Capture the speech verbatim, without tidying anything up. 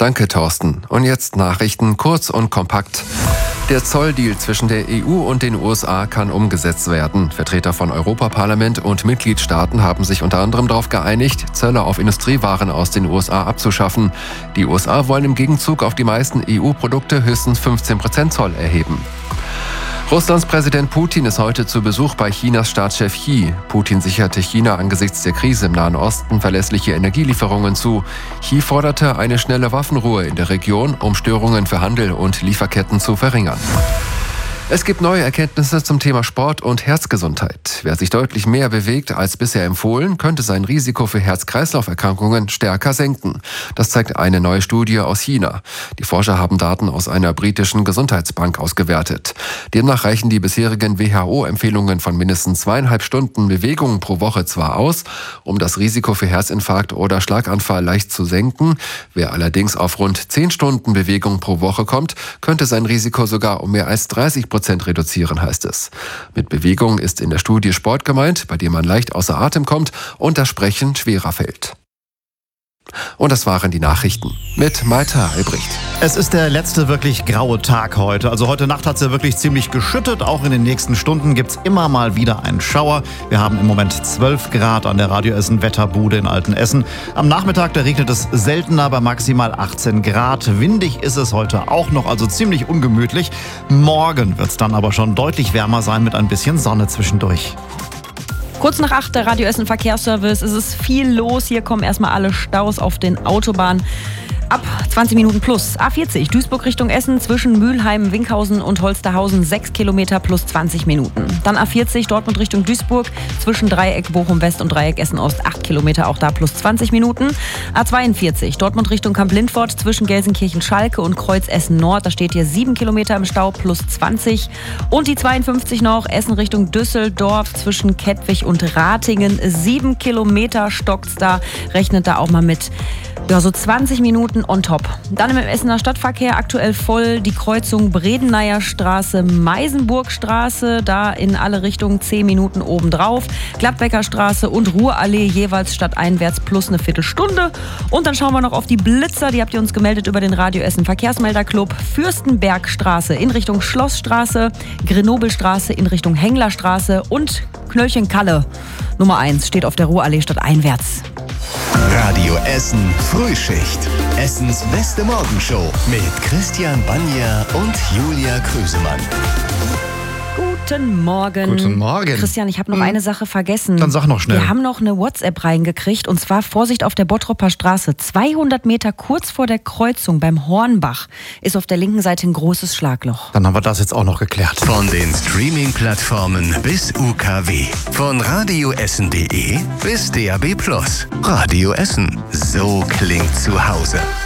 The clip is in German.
Danke, Thorsten. Und jetzt Nachrichten kurz und kompakt. Der Zolldeal zwischen der E U und den U S A kann umgesetzt werden. Vertreter von Europaparlament und Mitgliedstaaten haben sich unter anderem darauf geeinigt, Zölle auf Industriewaren aus den U S A abzuschaffen. Die U S A wollen im Gegenzug auf die meisten E U-Produkte höchstens fünfzehn Prozent Zoll erheben. Russlands Präsident Putin ist heute zu Besuch bei Chinas Staatschef Xi. Putin sicherte China angesichts der Krise im Nahen Osten verlässliche Energielieferungen zu. Xi forderte eine schnelle Waffenruhe in der Region, um Störungen für Handel und Lieferketten zu verringern. Es gibt neue Erkenntnisse zum Thema Sport und Herzgesundheit. Wer sich deutlich mehr bewegt als bisher empfohlen, könnte sein Risiko für Herz-Kreislauf-Erkrankungen stärker senken. Das zeigt eine neue Studie aus China. Die Forscher haben Daten aus einer britischen Gesundheitsbank ausgewertet. Demnach reichen die bisherigen W H O-Empfehlungen von mindestens zweieinhalb Stunden Bewegung pro Woche zwar aus, um das Risiko für Herzinfarkt oder Schlaganfall leicht zu senken. Wer allerdings auf rund zehn Stunden Bewegung pro Woche kommt, könnte sein Risiko sogar um mehr als dreißig Prozent reduzieren, heißt es. Mit Bewegung ist in der Studie Sport gemeint, bei dem man leicht außer Atem kommt und das Sprechen schwerer fällt. Und das waren die Nachrichten mit Malte Albrecht. Es ist der letzte wirklich graue Tag heute. Also heute Nacht hat es ja wirklich ziemlich geschüttet. Auch in den nächsten Stunden gibt es immer mal wieder einen Schauer. Wir haben im Moment zwölf Grad an der Radio Essen Wetterbude in Altenessen. Am Nachmittag, da regnet es seltener bei maximal achtzehn Grad. Windig ist es heute auch noch, also ziemlich ungemütlich. Morgen wird es dann aber schon deutlich wärmer sein mit ein bisschen Sonne zwischendurch. Kurz nach acht, der Radio Essen Verkehrsservice. Es ist viel los. Hier kommen erstmal alle Staus auf den Autobahnen. Ab zwanzig Minuten plus. A vierzig, Duisburg Richtung Essen, zwischen Mülheim, Winkhausen und Holsterhausen, sechs Kilometer plus zwanzig Minuten. Dann A vierzig, Dortmund Richtung Duisburg, zwischen Dreieck Bochum West und Dreieck Essen Ost, acht Kilometer, auch da plus zwanzig Minuten. A zweiundvierzig, Dortmund Richtung Kamp-Lindfort, zwischen Gelsenkirchen-Schalke und Kreuz Essen Nord, da steht hier sieben Kilometer im Stau, plus zwanzig. Und die zweiundfünfzig noch, Essen Richtung Düsseldorf, zwischen Kettwig und Ratingen, sieben Kilometer stockt's da, rechnet da auch mal mit. Ja, so zwanzig Minuten on top. Dann im Essener Stadtverkehr aktuell voll die Kreuzung Bredeneier Straße, Meisenburgstraße, da in alle Richtungen zehn Minuten obendrauf. Gladbecker Straße und Ruhrallee jeweils stadteinwärts plus eine Viertelstunde. Und dann schauen wir noch auf die Blitzer, die habt ihr uns gemeldet über den Radio Essen Verkehrsmelderclub. Fürstenbergstraße in Richtung Schlossstraße, Grenobelstraße in Richtung Henglerstraße und Knöllchen-Kalle Nummer eins steht auf der Ruhrallee stadteinwärts. Radio Essen Frühschicht. Essens beste Morgenshow mit Christian Banja und Julia Krüsemann. Guten Morgen. Guten Morgen. Christian, ich habe noch hm. eine Sache vergessen. Dann sag noch schnell. Wir haben noch eine WhatsApp reingekriegt und zwar Vorsicht auf der Bottropper Straße. zweihundert Meter kurz vor der Kreuzung beim Hornbach ist auf der linken Seite ein großes Schlagloch. Dann haben wir das jetzt auch noch geklärt. Von den Streaming-Plattformen bis U K W. Von radioessen punkt de bis D A B plus. Radio Essen. So klingt zu Hause.